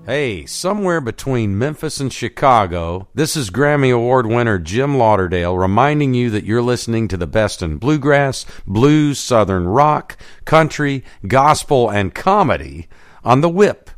Hey, somewhere between Memphis and Chicago, this is Grammy Award winner Jim Lauderdale reminding you that you're listening to the best in bluegrass, blues, southern rock, country, gospel, and comedy on The Whip,